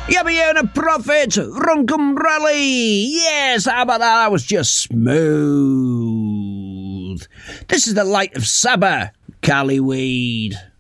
Yabiona Prophet, Runkum Rally. Yes, how about that? That was just smooth. This is the Light of Saba, Cali Weed.